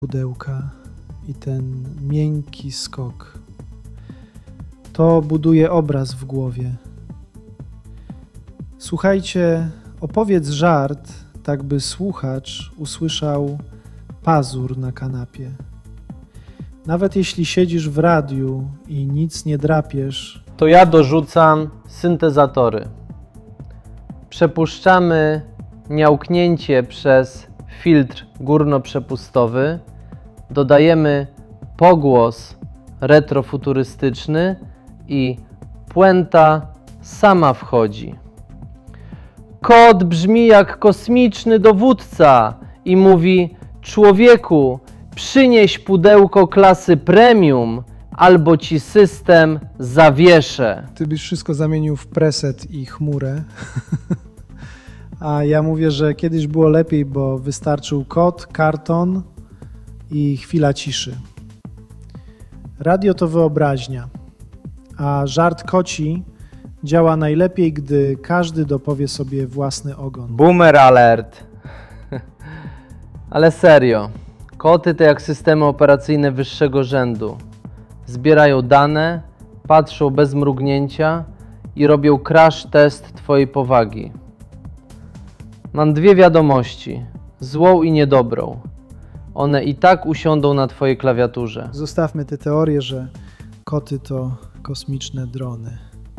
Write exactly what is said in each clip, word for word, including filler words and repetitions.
pudełka i ten miękki skok. To buduje obraz w głowie. Słuchajcie, opowiedz żart, tak by słuchacz usłyszał pazur na kanapie. Nawet jeśli siedzisz w radiu i nic nie drapiesz, to ja dorzucam syntezatory. Przepuszczamy miałknięcie przez filtr górnoprzepustowy, dodajemy pogłos retrofuturystyczny i puenta sama wchodzi. Kot brzmi jak kosmiczny dowódca i mówi: człowieku, przynieś pudełko klasy premium, albo ci system zawieszę. ty byś wszystko zamienił w preset i chmurę. A ja mówię, że kiedyś było lepiej, bo wystarczył kot, karton i chwila ciszy. Radio to wyobraźnia, a żart koci działa najlepiej, gdy każdy dopowie sobie własny ogon. Boomer alert. Ale serio, koty to jak systemy operacyjne wyższego rzędu. Zbierają dane, patrzą bez mrugnięcia i robią crash test twojej powagi. Mam dwie wiadomości, złą i niedobrą. One i tak usiądą na twojej klawiaturze. Zostawmy tę teorię, że koty to kosmiczne drony.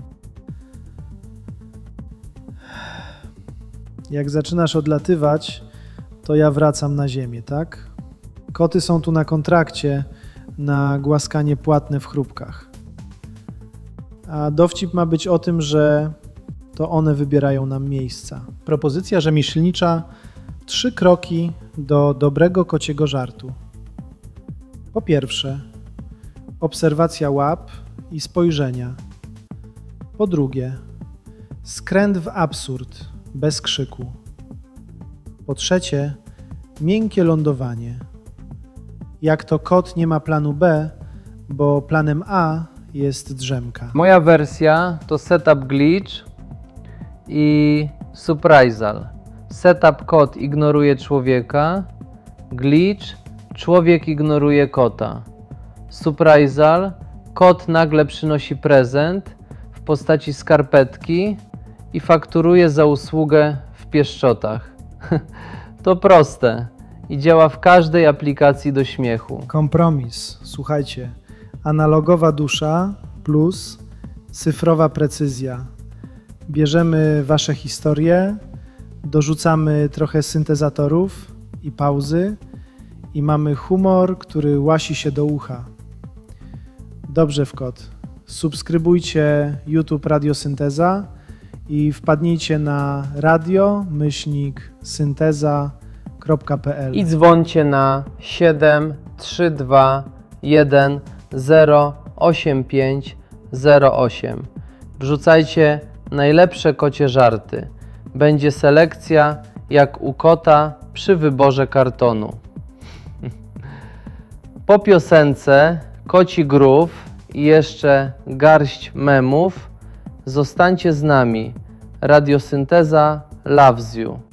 Jak zaczynasz odlatywać, to ja wracam na ziemię, tak? Koty są tu na kontrakcie na głaskanie płatne w chrupkach. A dowcip ma być o tym, że to one wybierają nam miejsca. Propozycja rzemieślnicza: trzy kroki do dobrego kociego żartu. Po pierwsze, obserwacja łap i spojrzenia. Po drugie, skręt w absurd, bez krzyku. Po trzecie, miękkie lądowanie. Jak to kot nie ma planu B, bo planem A jest drzemka. Moja wersja to setup glitch i surprisal. Setup kot ignoruje człowieka, glitch człowiek ignoruje kota. Surprisal kot nagle przynosi prezent w postaci skarpetki i fakturuje za usługę w pieszczotach. To proste i działa w każdej aplikacji do śmiechu. Kompromis. Słuchajcie, analogowa dusza plus cyfrowa precyzja. Bierzemy wasze historie, dorzucamy trochę syntezatorów i pauzy i mamy humor, który łasi się do ucha. Dobrze w kot. Subskrybujcie YouTube Radio Synteza i wpadnijcie na radio myślnik synteza kropka p l. I dzwońcie na siedem trzy dwa jeden zero osiem pięć zero osiem. Wrzucajcie najlepsze kocie żarty. Będzie selekcja jak u kota przy wyborze kartonu. Po piosence Koci Groove i jeszcze garść memów zostańcie z nami. Radio Synteza loves you.